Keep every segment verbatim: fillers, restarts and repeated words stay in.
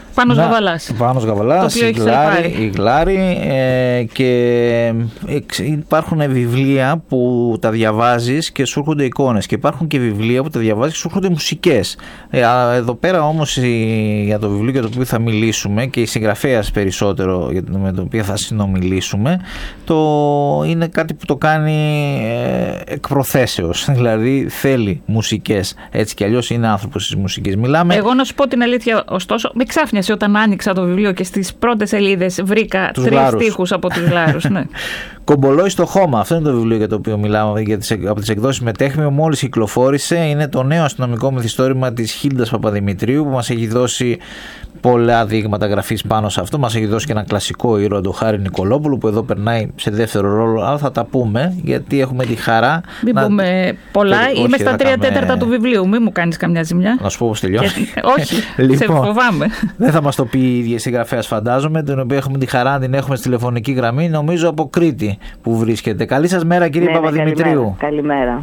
Πάνος Γαβαλάς. Πάνος Γαβαλάς, η Γλάρη, η Γλάρη ε, και υπάρχουν βιβλία που τα διαβάζεις και σου έρχονται εικόνες και υπάρχουν και βιβλία που τα διαβάζεις και σου έρχονται μουσικές. Ε, εδώ πέρα όμως η, για το βιβλίο για το οποίο θα μιλήσουμε και η συγγραφέας περισσότερο για το, με το οποίο θα συνομιλήσουμε, το είναι κάτι που το κάνει ε, εκ προθέσεως, δηλαδή θέλει μουσικές, έτσι κι αλλιώς είναι άνθρωπος της μουσικής. Μιλάμε... Εγώ να σου πω την αλήθεια, ωστόσο, με ξάφνιασε όταν άνοιξα το βιβλίο και στις πρώτες σελίδες βρήκα τους τρεις στίχους από τους Γλάρους. Ναι. Κομπολόι στο χώμα, αυτό είναι το βιβλίο για το οποίο μιλάμε, για τις, από τις εκδόσεις Μετέχμιο. Μόλις κυκλοφόρησε, είναι το νέο αστυνομικό μυθιστόρημα της Χίλντας Παπαδημητρίου που μας έχει δώσει πολλά δείγματα γραφής πάνω σε αυτό. Μας έχει δώσει και ένα κλασικό ήρωα, τον Χάρη Νικολόπουλο, που εδώ περνάει σε δεύτερο ρόλο, αλλά θα τα πούμε γιατί έχουμε τη χαρά. Μην να... πούμε πολλά, Πε... είμαι στα τρία τέταρτα κάμε... του βιβλίου, μην μου κάνεις καμιά ζημιά. Να σου πω πώς τελειώνει. Όχι, λοιπόν, σε φοβάμαι. Δεν θα μας το πει η ίδια συγγραφέας, φαντάζομαι, την οποία έχουμε τη χαρά να την έχουμε στη τηλεφωνική γραμμή, νομίζω από Κρήτη που βρίσκεται. Καλή σας μέρα, κύριε ναι, Παπαδημητρίου. Καλημέρα. καλημέρα.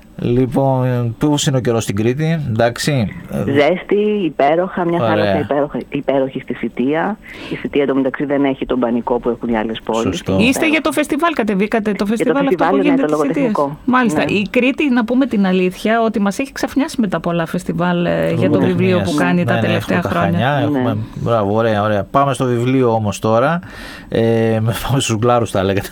Λοιπόν, πώς είναι ο καιρός στην Κρήτη, εντάξει? Ζέστη, υπέροχα, μια θάλασσα υπέροχη, υπέροχη στη Σιτία. Η Σιτία εντωμεταξύ δεν έχει τον πανικό που έχουν οι άλλες πόλεις. Είστε για το φεστιβάλ, κατεβήκατε το φεστιβάλ, το αυτό που γίνεται ναι, της Σιτίας. Μάλιστα, ναι. Η Κρήτη, να πούμε την αλήθεια, ότι μας έχει ξαφνιάσει με τα πολλά φεστιβάλ ε, για το βιβλίο που κάνει ναι, τα ναι, τελευταία έχουμε χρόνια. Τα Χανιά, έχουμε... Μπράβο, ωραία, ωραία. Πάμε στο βιβλίο όμως τώρα. Ε, πάμε στους Γλάρους τα έλεγα.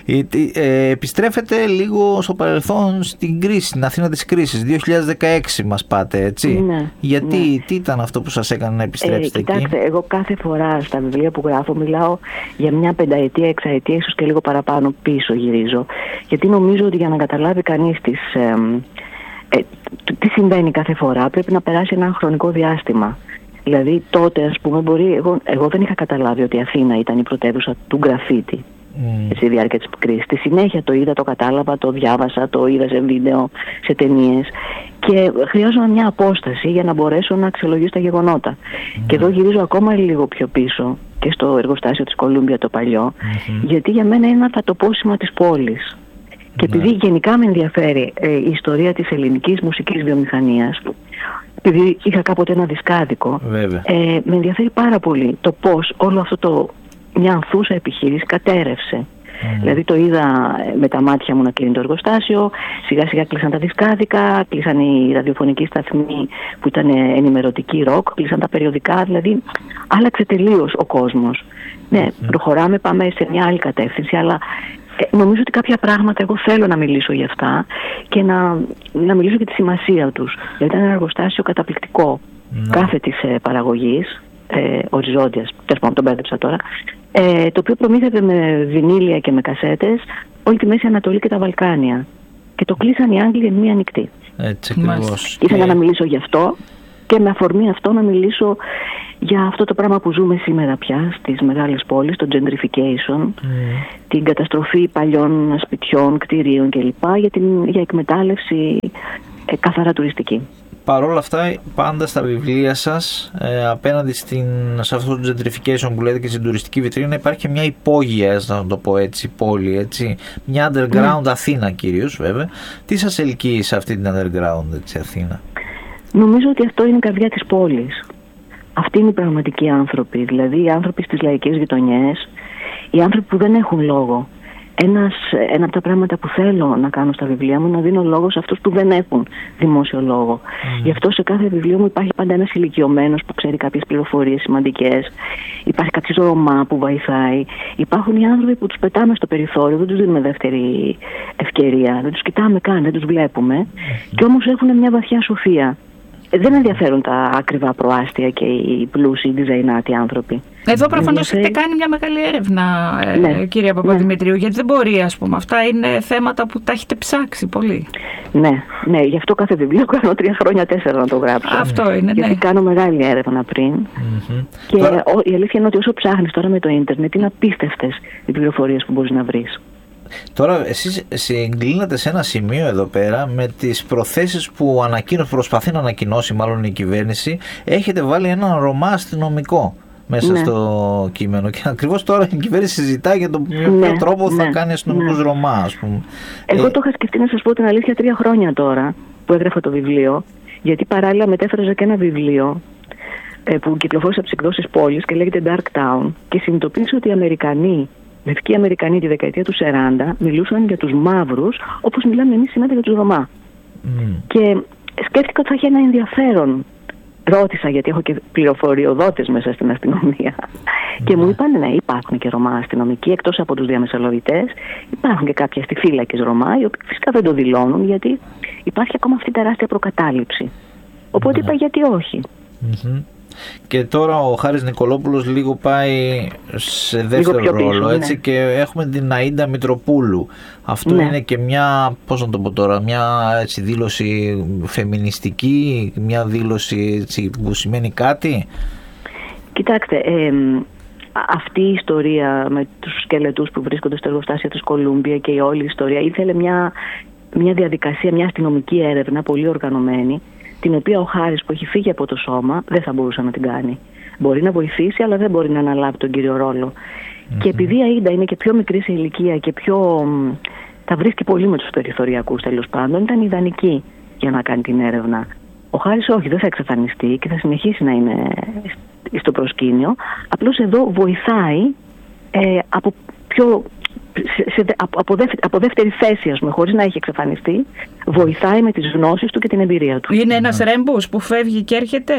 Ε, επιστρέφετε λίγο στο παρελθόν στην κρίση, στην Αθήνα της κρίσης, δύο χιλιάδες δεκαέξι μας πάτε, έτσι. Ναι, Γιατί, ναι. τι ήταν αυτό που σας έκανε να επιστρέψετε ε, εκεί? Κοιτάξτε, εγώ κάθε φορά στα βιβλία που γράφω μιλάω για μια πενταετία, εξαετία, ίσως και λίγο παραπάνω πίσω γυρίζω. Γιατί νομίζω ότι για να καταλάβει κανείς τις, ε, ε, τι συμβαίνει κάθε φορά πρέπει να περάσει ένα χρονικό διάστημα. Δηλαδή τότε, ας πούμε, μπορεί, εγώ, εγώ δεν είχα καταλάβει ότι η Αθήνα ήταν η πρωτεύουσα του γκραφίτι. Mm. Στη διάρκεια της κρίσης. Στη συνέχεια το είδα, το κατάλαβα, το διάβασα, το είδα σε βίντεο, σε ταινίες και χρειάζομαι μια απόσταση για να μπορέσω να αξιολογήσω τα γεγονότα. Mm. Και εδώ γυρίζω ακόμα λίγο πιο πίσω και στο εργοστάσιο της Κολούμπια το παλιό, mm-hmm. γιατί για μένα είναι ένα φατοπόσημα της πόλης. Και επειδή mm. γενικά με ενδιαφέρει ε, η ιστορία της ελληνικής μουσικής βιομηχανίας, επειδή είχα κάποτε ένα δισκάδικο, ε, με ενδιαφέρει πάρα πολύ το πώς όλο αυτό το μια ανθούσα επιχείρηση κατέρευσε. Mm. Δηλαδή το είδα με τα μάτια μου να κλείνει το εργοστάσιο, σιγά σιγά κλείσαν τα δισκάδικα, κλείσαν οι ραδιοφωνικοί σταθμοί που ήταν ενημερωτικοί ροκ, κλείσαν τα περιοδικά, δηλαδή άλλαξε τελείως ο κόσμος. Ναι, mm. προχωράμε, πάμε σε μια άλλη κατεύθυνση, αλλά ε, νομίζω ότι κάποια πράγματα εγώ θέλω να μιλήσω για αυτά και να, να μιλήσω για τη σημασία τους. Δηλαδή ήταν ένα εργοστάσιο καταπληκτικό mm. κάθε της ε, παραγωγής, ε, οριζόντιας, τέλος πάντων τον μπέρδεψα τώρα, Ε, το οποίο προμήθευε με βινίλια και με κασέτες όλη τη Μέση Ανατολή και τα Βαλκάνια. Και το κλείσαν οι Άγγλοι εν μία νυχτή. Έτσι ακριβώς. Ήθελα και... να μιλήσω γι' αυτό και με αφορμή αυτό να μιλήσω για αυτό το πράγμα που ζούμε σήμερα πια στις μεγάλες πόλεις, το gentrification, mm. την καταστροφή παλιών σπιτιών, κτηρίων κλπ. Για, την, για εκμετάλλευση ε, καθαρά τουριστική. Παρ' όλα αυτά, πάντα στα βιβλία σας, ε, απέναντι στην, σε αυτό το gentrification που λέτε και στην τουριστική βιτρίνα, υπάρχει και μια υπόγεια, να το πω έτσι, πόλη, έτσι, μια underground mm. Αθήνα κυρίως βέβαια. Τι σας ελκύει σε αυτή την underground έτσι, Αθήνα? Νομίζω ότι αυτό είναι η καρδιά της πόλης. Αυτοί είναι οι πραγματικοί άνθρωποι, δηλαδή οι άνθρωποι στις λαϊκές γειτονιές, οι άνθρωποι που δεν έχουν λόγο. Ένας, ένα από τα πράγματα που θέλω να κάνω στα βιβλία μου είναι να δίνω λόγο σε αυτούς που δεν έχουν δημόσιο λόγο. Mm. Γι' αυτό σε κάθε βιβλίο μου υπάρχει πάντα ένας ηλικιωμένος που ξέρει κάποιες πληροφορίες σημαντικές. Υπάρχει κάποιος Ρωμά που βοηθάει. Υπάρχουν οι άνθρωποι που τους πετάμε στο περιθώριο, δεν τους δίνουμε δεύτερη ευκαιρία, δεν τους κοιτάμε καν, δεν τους βλέπουμε. Mm. Και όμως έχουν μια βαθιά σοφία. Δεν ενδιαφέρουν τα ακριβά προάστια και οι πλούσιοι διζαϊνάτοι άνθρωποι. Εδώ προφανώς έχετε κάνει μια μεγάλη έρευνα, ναι, κυρία Παπαδημητρίου, ναι. γιατί δεν μπορεί, ας πούμε, αυτά είναι θέματα που τα έχετε ψάξει πολύ. Ναι, ναι, γι' αυτό κάθε βιβλίο κάνω τρία χρόνια, τέσσερα να το γράψω. Αυτό είναι, γιατί ναι. κάνω μεγάλη έρευνα πριν. Mm-hmm. Και τώρα... η αλήθεια είναι ότι όσο ψάχνεις τώρα με το ίντερνετ, είναι απίστευτες οι πληροφορίες που μπορείς να βρεις. Τώρα εσείς συγκλίνατε σε ένα σημείο εδώ πέρα με τις προθέσεις που ανακοίνω, προσπαθεί να ανακοινώσει μάλλον η κυβέρνηση. Έχετε βάλει έναν Ρωμά αστυνομικό μέσα, ναι, στο κείμενο και ακριβώς τώρα η κυβέρνηση συζητά για τον ποιο ναι, τρόπο ναι, θα κάνει αστυνομικούς ναι. Ρωμά, ας πούμε. Εγώ ε... το είχα σκεφτεί, να σας πω την αλήθεια, τρία χρόνια τώρα που έγραφα το βιβλίο, γιατί παράλληλα μετέφραζα και ένα βιβλίο που κυκλοφόρησε από τις εκδόσεις Πόλης και λέγεται Dark Town, και συνειδητοποίησα ότι οι Αμερικανοί, λευκοί Αμερικανοί τη δεκαετία του σαράντα μιλούσαν για τους μαύρους όπως μιλάμε εμείς σήμερα για τους Ρωμά. Mm. Και σκέφτηκα ότι θα είχε ένα ενδιαφέρον. Ρώτησα, γιατί έχω και πληροφοριοδότες μέσα στην αστυνομία. Mm. Και μου είπαν, ναι, υπάρχουν και Ρωμά αστυνομικοί, εκτός από τους διαμεσολαβητές. Υπάρχουν και κάποιοι αστιφύλακες Ρωμά, οι οποίοι φυσικά δεν το δηλώνουν, γιατί υπάρχει ακόμα αυτή η τεράστια προκατάληψη. Οπότε mm. είπα, γιατί όχι. Mm-hmm. Και τώρα ο Χάρης Νικολόπουλος λίγο πάει σε δεύτερο λίγο ρόλο, πίσω, έτσι, ναι. Και έχουμε την Αΐντα Μητροπούλου. Αυτό ναι. είναι και μια, πώς να το πω τώρα, μια έτσι, δήλωση φεμινιστική, μια δήλωση έτσι, που σημαίνει κάτι. Κοιτάξτε, ε, αυτή η ιστορία με τους σκελετούς που βρίσκονται στο εργοστάσιο της Κολούμπια και η όλη η ιστορία ήθελε μια, μια διαδικασία, μια αστυνομική έρευνα πολύ οργανωμένη, την οποία ο Χάρης, που έχει φύγει από το σώμα, δεν θα μπορούσε να την κάνει. Μπορεί να βοηθήσει, αλλά δεν μπορεί να αναλάβει τον κύριο ρόλο. Mm-hmm. Και επειδή η Αΐντα είναι και πιο μικρή σε ηλικία και πιο... τα βρίσκει πολύ με τους περιθωριακούς, τέλος πάντων, ήταν ιδανική για να κάνει την έρευνα. Ο Χάρης όχι, δεν θα εξαφανιστεί και θα συνεχίσει να είναι στο προσκήνιο. Απλώς εδώ βοηθάει ε, από πιο... Σε, σε, από, δεύτερη, από δεύτερη θέση, ας πούμε, χωρίς να έχει εξαφανιστεί, βοηθάει με τις γνώσεις του και την εμπειρία του. Είναι ένας ρέμπους που φεύγει και έρχεται,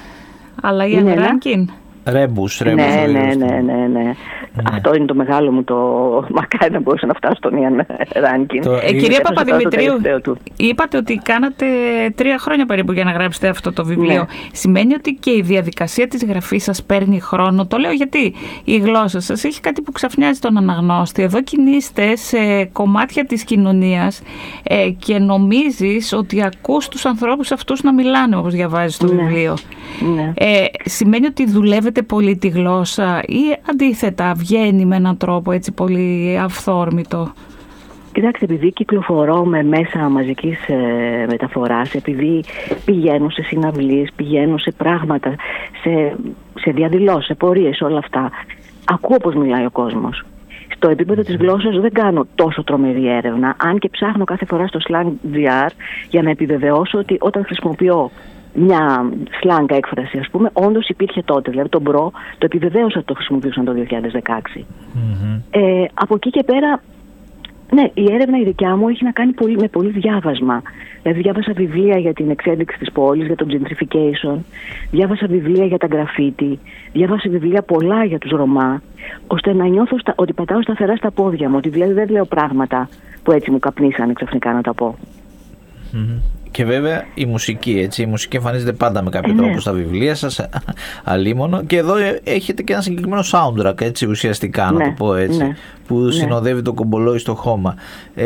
αλλά η Ανne Rankin. Ρέμπους, ρέμπους. Ναι, ναι, ναι, ναι, ναι. Ναι. Αυτό είναι το μεγάλο μου το μακάρι να μπορούσε να φτάσει στον Ιαν Ράνκιν. Ε, κυρία Παπαδημητρίου, είπατε ότι κάνατε τρία χρόνια περίπου για να γράψετε αυτό το βιβλίο. Ναι. Σημαίνει ότι και η διαδικασία της γραφής σας παίρνει χρόνο? Το λέω γιατί η γλώσσα σας έχει κάτι που ξαφνιάζει τον αναγνώστη. Εδώ κινείστε σε κομμάτια της κοινωνίας ε, και νομίζεις ότι ακούς τους ανθρώπους αυτούς να μιλάνε όπως διαβάζεις το ναι. βιβλίο. Ναι. Ε, σημαίνει ότι δουλεύετε πολύ τη γλώσσα ή αντίθετα βγαίνει με έναν τρόπο έτσι πολύ αυθόρμητο? Κοιτάξτε, επειδή κυκλοφορώ με μέσα μαζικής ε, μεταφοράς, επειδή πηγαίνω σε συναυλίες, πηγαίνω σε πράγματα, σε, σε διαδηλώσεις, σε πορείες, όλα αυτά, ακούω πώς μιλάει ο κόσμος. Στο επίπεδο της γλώσσας δεν κάνω τόσο τρομερή έρευνα, αν και ψάχνω κάθε φορά στο Slang.gr για να επιβεβαιώσω ότι όταν χρησιμοποιώ μια σλάγκα έκφραση, ας πούμε, όντως υπήρχε τότε. Δηλαδή τον μπρο το επιβεβαίωσα ότι το χρησιμοποιούσαν το δύο χιλιάδες δεκαέξι. Mm-hmm. Ε, από εκεί και πέρα, ναι, η έρευνα η δικιά μου έχει να κάνει πολύ, με πολύ διάβασμα. Δηλαδή διάβασα βιβλία για την εξέλιξη της πόλης, για το gentrification, διάβασα βιβλία για τα γκραφίτι, διάβασα βιβλία πολλά για τους Ρωμά, ώστε να νιώθω στα, ότι πατάω σταθερά στα πόδια μου, ότι δηλαδή δεν λέω πράγματα που έτσι μου καπνίσανε ξαφνικά να τα πω. Mm-hmm. Και βέβαια η μουσική, έτσι, η μουσική εμφανίζεται πάντα με κάποιο ε, τρόπο ναι. στα βιβλία σας, αλίμονο, και εδώ έχετε και ένα συγκεκριμένο soundtrack, έτσι, ουσιαστικά, ναι, να το πω έτσι, ναι, που ναι. συνοδεύει το κομπολόι στο χώμα.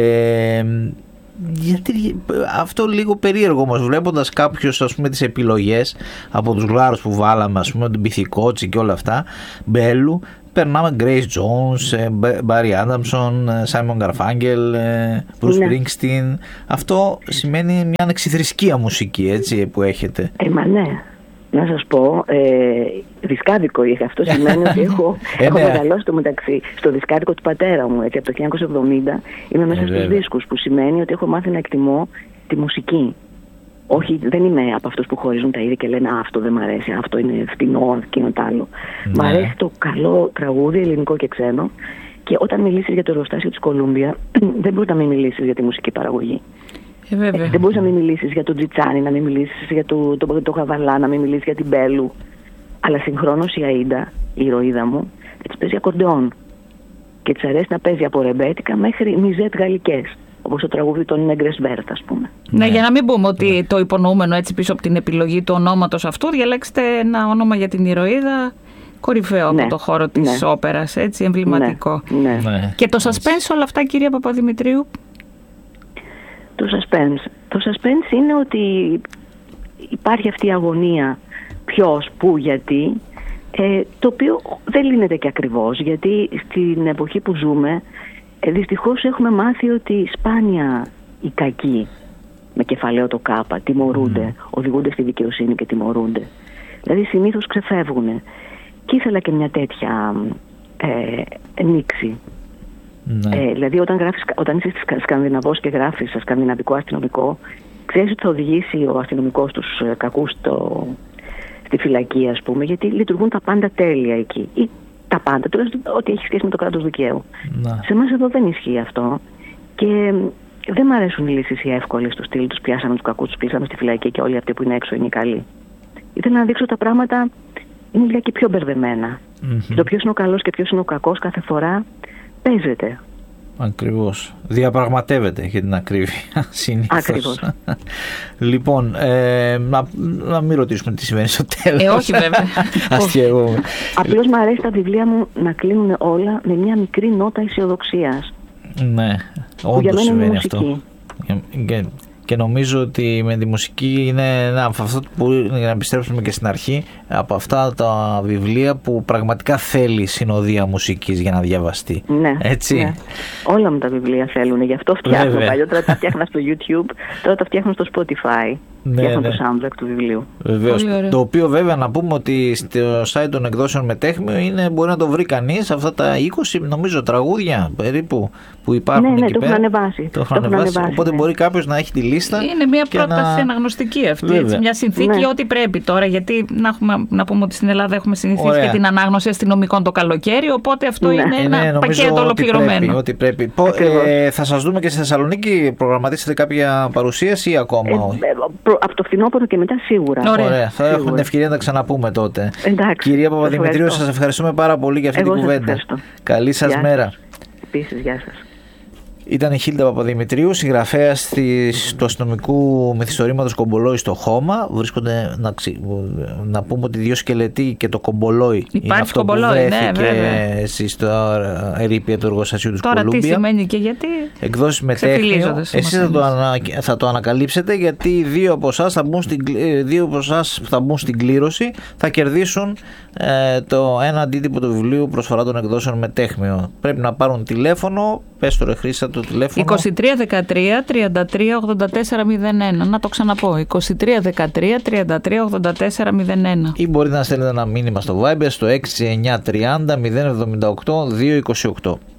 Ε, γιατί αυτό λίγο περίεργο όμως, βλέποντας κάποιους, ας πούμε, τις επιλογές από τους γλάρους που βάλαμε, ας πούμε, τον Πυθικότσι και όλα αυτά, Μπέλου, περνάμε Grace Jones, Barry Adamson, Simon Garfunkel, Bruce ναι. Springsteen. Αυτό σημαίνει μια ανεξιθρησκεία μουσική, έτσι, που έχετε. Ε, μα ναι. Να σας πω, ε, δισκάδικο είχε. Αυτό σημαίνει ότι έχω, έχω μεγαλώσει το μεταξύ στο δισκάδικο του πατέρα μου, έτσι, από το χίλια εννιακόσια εβδομήντα. Είμαι μέσα ε, στους βέβαια. δίσκους, που σημαίνει ότι έχω μάθει να εκτιμώ τη μουσική. Όχι, δεν είμαι από αυτούς που χωρίζουν τα είδη και λένε «Α, αυτό δεν μ' αρέσει, αυτό είναι φτηνό, εκείνο τ' άλλο». Ναι. Μ' αρέσει το καλό τραγούδι, ελληνικό και ξένο, και όταν μιλήσεις για το εργοστάσιο της Κολούμπια, δεν μπορείς να μην μιλήσεις για τη μουσική παραγωγή. Ε, ε, δεν μπορείς να μην μιλήσεις για τον Τζιτσάνι, να μην μιλήσεις για το, το, το, το Γαβαλά, να μην μιλήσεις για την Μπέλου. Αλλά συγχρόνως η Αΐντα, η ηρωίδα μου, της παίζει ακορντεόν. Και της αρέσει να παίζει από ρεμπέτικα μέχρι μιζέτ γαλλικές. Όπως το τραγούδι των Νέγκρες Βέρτ, ας πούμε. Ναι, ναι, για να μην πούμε ότι ναι. το υπονοούμενο έτσι πίσω από την επιλογή του ονόματος αυτού, διαλέξτε ένα όνομα για την ηρωίδα κορυφαίο ναι. από το χώρο της ναι. όπερας, έτσι, εμβληματικό. Ναι. Ναι. Και το suspense όλα αυτά, κυρία Παπαδημητρίου? Το suspense. Το suspense είναι ότι υπάρχει αυτή η αγωνία ποιος, πού, γιατί, ε, το οποίο δεν λύνεται και ακριβώς, γιατί στην εποχή που ζούμε, Ε, δυστυχώς έχουμε μάθει ότι σπάνια οι κακοί, με κεφαλαίο το κάπα, τιμωρούνται, mm. οδηγούνται στη δικαιοσύνη και τιμωρούνται. Δηλαδή συνήθως ξεφεύγουν. Και ήθελα και μια τέτοια ε, νήξη. Mm. Ε, δηλαδή όταν, γράφεις, όταν είσαι Σκανδιναβός και γράφεις σε σκανδιναβικό αστυνομικό, ξέρεις ότι θα οδηγήσει ο αστυνομικός τους κακούς στο, στη φυλακή, ας πούμε, γιατί λειτουργούν τα πάντα τέλεια εκεί. Ή τα πάντα, τουλάχιστον ό,τι έχει σχέση με το κράτος δικαίου. Να. Σε εμάς εδώ δεν ισχύει αυτό. Και δεν μ' αρέσουν οι λύσεις οι εύκολες του στυλ, τους πιάσαμε τους κακούς, τους πήσαμε στη φυλακή και όλοι αυτοί που είναι έξω είναι οι καλοί. Ήθελα να δείξω τα πράγματα είναι λιγάκι πιο μπερδεμένα. Mm-hmm. Το ποιος είναι ο καλός και ποιος είναι ο κακός κάθε φορά παίζεται. Ακριβώς. Διαπραγματεύεται για την ακρίβεια συνήθως. Ακριβώς. Λοιπόν, ε, να, να μην ρωτήσουμε τι συμβαίνει στο τέλος. Ε, όχι βέβαια. Αστειεύομαι. Απλώς μου αρέσει τα βιβλία μου να κλείνουν όλα με μια μικρή νότα αισιοδοξίας. Ναι, όντως συμβαίνει αυτό. Και, και νομίζω ότι με τη μουσική είναι ένα, αυτό που, για να επιστρέψουμε και στην αρχή, από αυτά τα βιβλία που πραγματικά θέλει συνοδεία μουσικής για να διαβαστεί. Ναι, έτσι. Ναι. Όλα μου τα βιβλία θέλουν, γι' αυτό φτιάχνω. Παλιότερα τα φτιάχνα στο YouTube, τώρα τα φτιάχνω στο Spotify. Ναι, φτιάχνω ναι. το soundtrack του βιβλίου. Βεβαίως. Το οποίο βέβαια να πούμε ότι στο site των εκδόσεων Μετέχμιο είναι, μπορεί να το βρει κανείς αυτά τα είκοσι νομίζω τραγούδια περίπου που υπάρχουν. Ναι, ναι, εκεί το πέρα. έχουν ανεβάσει. Το έχουν ανεβάσει. ανεβάσει. Οπότε ναι. μπορεί κάποιος να έχει τη λίστα. Είναι μια πρόταση να... αναγνωστική αυτή. Έτσι, μια συνθήκη, ναι. ό,τι πρέπει τώρα. Γιατί να, έχουμε, να πούμε ότι στην Ελλάδα έχουμε συνηθίσει Ωραία. και την ανάγνωση αστυνομικών το καλοκαίρι. Οπότε αυτό ναι. είναι ένα ναι, πακέτο ολοκληρωμένο. Ότι πρέπει. Ε, θα σας δούμε και στη Θεσσαλονίκη. Προγραμματίσετε κάποια παρουσίαση ή ακόμα ε, όχι. Ε, από το φθινόπωρο και μετά σίγουρα. Ωραία. Ωραία. Θα έχουμε την ευκαιρία να τα ξαναπούμε τότε. Εντάξει, Κυρία Παπαδημητρίου, σας ευχαριστούμε πάρα πολύ για αυτή Εγώ την κουβέντα. Καλή σας γεια μέρα. Σας. Επίσης, γεια σας. Ήταν η Χίλντα Παπαδημητρίου, συγγραφέας του αστυνομικού μυθιστορήματος Κομπολόι στο Χώμα. Βρίσκονται, να, ξυ... να πούμε ότι δύο σκελετοί και το Κομπολόι είναι αυτό που βρέθηκε ναι, στο ερείπια του εργοστασίου του Κολούμπια. Τώρα τι σημαίνει και γιατί. Εκδόσεις Μετέχμιο. Εσείς θα το, ανα... θα το ανακαλύψετε, γιατί δύο από εσάς θα μπουν στην, δύο από εσάς θα μπουν στην κλήρωση, θα κερδίσουν ε, το ένα αντίτυπο του βιβλίου προσφορά των εκδόσεων Μετέχμιο. Πρέπει να πάρουν τηλέφωνο, πες το ρε Χρήστα, το τηλέφωνο. είκοσι τρία δεκατρία τριάντα τρία ογδόντα τέσσερα μηδέν ένα. Να το ξαναπώ. είκοσι τρία δεκατρία τριάντα τρία ογδόντα τέσσερα μηδέν ένα. Ή μπορείτε να στέλνετε ένα μήνυμα στο Viber στο έξι εννιά τριάντα μηδέν εβδομήντα οκτώ διακόσια είκοσι οκτώ.